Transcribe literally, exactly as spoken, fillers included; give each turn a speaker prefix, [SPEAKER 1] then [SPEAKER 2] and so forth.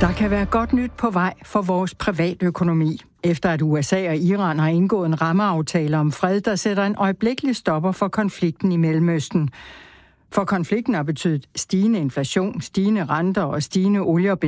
[SPEAKER 1] Der kan være godt nyt på vej for vores privatøkonomi. Efter at U S A og Iran har indgået en rammeaftale om fred, der sætter en øjeblikkelig stopper for konflikten i Mellemøsten. For konflikten har betydet stigende inflation, stigende renter og stigende olie- og